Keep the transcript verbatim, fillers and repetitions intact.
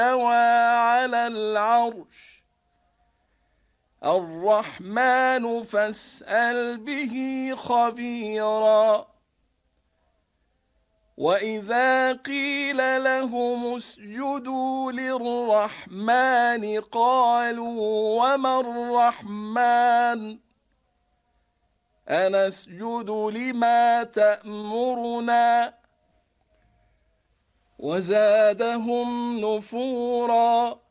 استوى على العرش الرحمن فاسأل به خبيرا. وإذا قيل لهم اسجدوا للرحمن قالوا وما الرحمن أنسجد لما تأمرنا وزادهم نفورا.